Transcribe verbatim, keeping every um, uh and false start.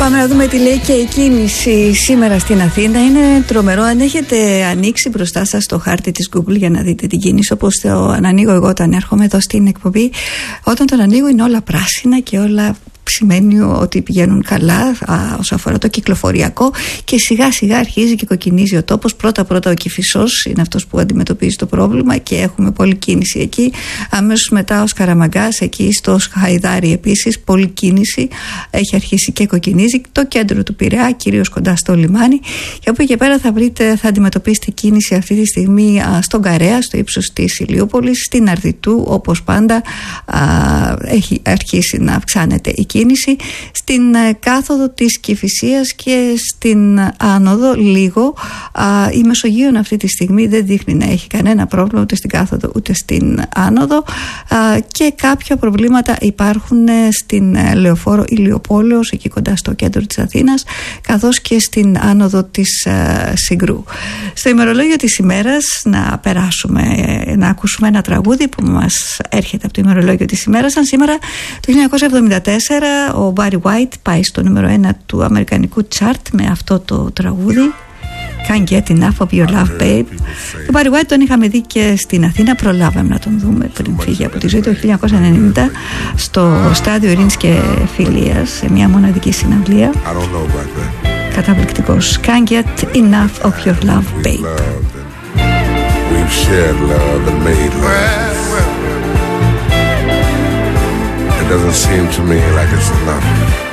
Πάμε να δούμε τι λέει και η κίνηση σήμερα στην Αθήνα. Είναι τρομερό. Αν έχετε ανοίξει μπροστά σας το χάρτη της Google για να δείτε την κίνηση, όπως το ανοίγω εγώ όταν έρχομαι εδώ στην εκπομπή, όταν τον ανοίγω είναι όλα πράσινα και όλα σημαίνει ότι πηγαίνουν καλά όσο αφορά το κυκλοφοριακό, και σιγά σιγά αρχίζει και κοκκινίζει ο τόπος. Πρώτα πρώτα ο Κηφισός είναι αυτός που αντιμετωπίζει το πρόβλημα και έχουμε πολλή κίνηση εκεί. Αμέσως μετά ο Σκαραμαγκάς, εκεί στο Χαϊδάρι επίσης πολλή κίνηση, έχει αρχίσει και κοκκινίζει. Το κέντρο του Πειραιά, κυρίως κοντά στο λιμάνι, και από εκεί και πέρα θα βρείτε, θα αντιμετωπίσετε κίνηση αυτή τη στιγμή α, στον Καρέα, στο ύψος της Ηλιούπολης, στην Αρδιτού, όπως πάντα α, έχει αρχίσει να αυξάνεται η κίνηση, στην ε, κάθοδο της Κηφισίας και στην άνοδο λίγο. Α, η Μεσογείων αυτή τη στιγμή δεν δείχνει να έχει κανένα πρόβλημα ούτε στην κάθοδο ούτε στην άνοδο, α, και κάποια προβλήματα υπάρχουν ε, στην ε, Λεωφόρο Ηλιοπόλεως, εκεί κοντά στο κέντρο της Αθήνας, καθώς και στην άνοδο της ε, Συγκρού. Στο ημερολόγιο της ημέρας να περάσουμε, ε, να ακούσουμε ένα τραγούδι που μας έρχεται από το ημερολόγιο της ημέρας. Αν σήμερα το χίλια εννιακόσια εβδομήντα τέσσερα ο Barry White πάει στο νούμερο ένα του αμερικανικού chart με αυτό το τραγούδι, Can't Get Enough of Your Love Babe. Το Barry White τον είχαμε δει και στην Αθήνα, προλάβαμε να τον δούμε πριν φύγει από τη ζωή το χίλια εννιακόσια ενενήντα στο στάδιο Ειρήνης και Φιλίας, σε μια μοναδική συναυλία. Καταπληκτικός. Can't Get Enough of Your Love Babe. We've shared love and made love. It doesn't seem to me like it's enough.